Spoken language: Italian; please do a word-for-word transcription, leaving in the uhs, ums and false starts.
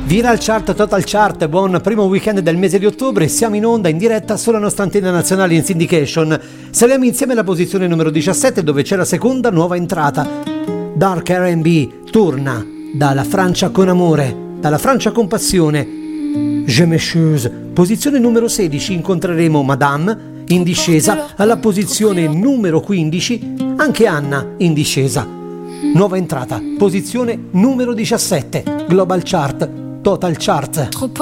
Viral Chart, Total Chart, buon primo weekend del mese di ottobre, siamo in onda in diretta sulla nostra antenna nazionale in syndication. Saliamo insieme alla posizione numero diciassette dove c'è la seconda nuova entrata. Dark R and B torna dalla Francia con amore, dalla Francia con passione. Je m'excuse, posizione numero sedici incontreremo Madame in discesa, alla posizione numero quindici anche Anna in discesa. Nuova entrata, posizione numero diciassette, Global Chart, Total Chart.